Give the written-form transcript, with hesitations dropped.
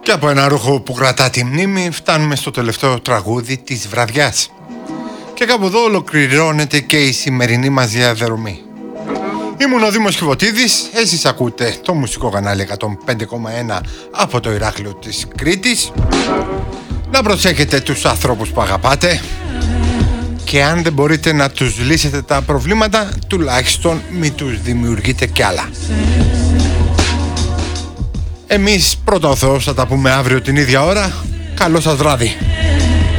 Και από ένα ρούχο που κρατά τη μνήμη φτάνουμε στο τελευταίο τραγούδι της βραδιάς. Και κάπου εδώ ολοκληρώνεται και η σημερινή μας διαδρομή. Ήμουν ο Δήμος Χιβωτίδης, εσείς ακούτε το μουσικό κανάλι 105,1 από το Ηράκλειο της Κρήτης. Να προσέχετε τους ανθρώπους που αγαπάτε και αν δεν μπορείτε να τους λύσετε τα προβλήματα, τουλάχιστον μην τους δημιουργείτε κι άλλα. Εμείς πρώτα ο Θεός θα τα πούμε αύριο την ίδια ώρα. Καλό σας βράδυ.